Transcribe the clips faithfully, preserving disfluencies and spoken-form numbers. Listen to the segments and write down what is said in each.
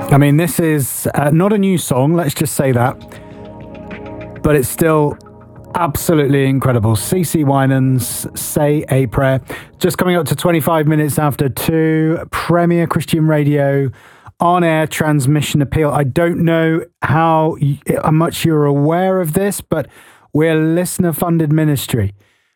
I mean, this is uh, not a new song, let's just say that, but it's still absolutely incredible. C C Winans, Say a Prayer. Just coming up to twenty-five minutes after two, Premier Christian Radio on-air transmission appeal. I don't know how, how much you're aware of this, but we're a listener-funded ministry.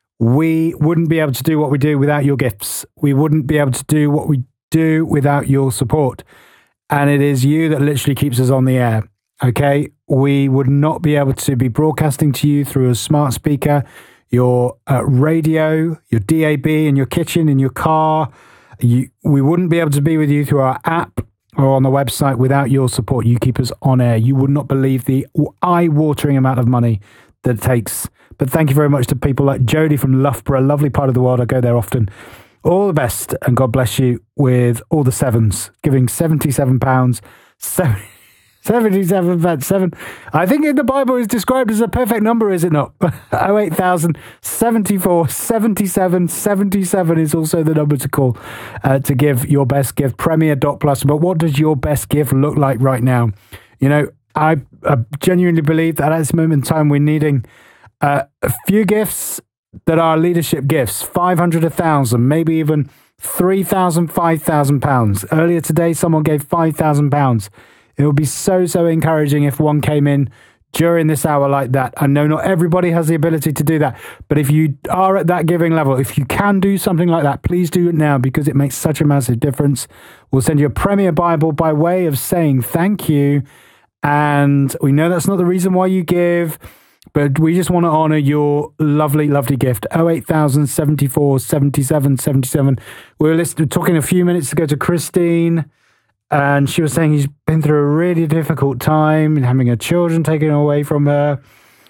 We wouldn't be able to do what we do without your gifts. We wouldn't be able to do what we do without your support. And it is you that literally keeps us on the air, okay? We would not be able to be broadcasting to you through a smart speaker, your uh, radio, your D A B in your kitchen, in your car. You, we wouldn't be able to be with you through our app or on the website without your support. You keep us on air. You would not believe the eye-watering amount of money that it takes. But thank you very much to people like Jody from Loughborough, lovely part of the world. I go there often. All the best, and God bless you with all the sevens, giving seventy-seven pounds, seventy-seven pence, seven. I think in the Bible is described as a perfect number, is it not? oh eight thousand seventy-four seventy-seven seventy-seven is also the number to call uh, to give your best gift, premier dot plus. But what does your best gift look like right now? You know, I, I genuinely believe that at this moment in time, we're needing uh, a few gifts that are leadership gifts, five hundred, one thousand, maybe even three thousand, five thousand pounds. Earlier today, someone gave five thousand pounds. It would be so, so encouraging if one came in during this hour like that. I know not everybody has the ability to do that, but if you are at that giving level, if you can do something like that, please do it now, because it makes such a massive difference. We'll send you a Premier Bible by way of saying thank you. And we know that's not the reason why you give, but we just want to honour your lovely, lovely gift. oh eight thousand seventy-four seventy-seven seventy-seven. We were listening, talking a few minutes ago to Christine, and she was saying she's been through a really difficult time and having her children taken away from her.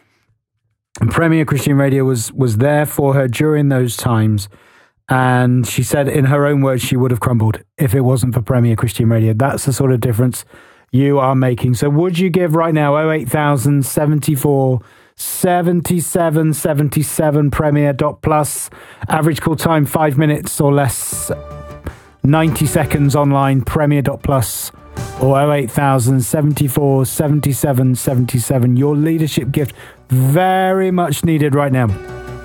And Premier Christian Radio was, was there for her during those times. And she said, in her own words, she would have crumbled if it wasn't for Premier Christian Radio. That's the sort of difference you are making. So would you give right now? oh eight thousand seventy-four seventy-seven seventy-seven premier dot plus. Average call time five minutes or less, ninety seconds online, premier dot plus, or oh eight thousand seventy-four seventy-seven seventy-seven. Your leadership gift, very much needed right now.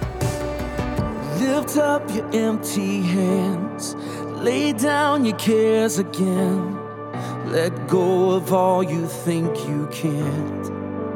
Lift up your empty hands, lay down your cares again, let go of all you think you can't.